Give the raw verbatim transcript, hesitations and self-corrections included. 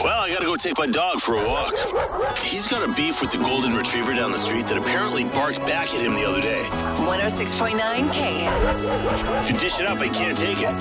Well, I gotta go take my dog for a walk. He's got a beef with the golden retriever down the street that apparently barked back at him the other day. one oh six point nine K H. You dish it up, I can't take it.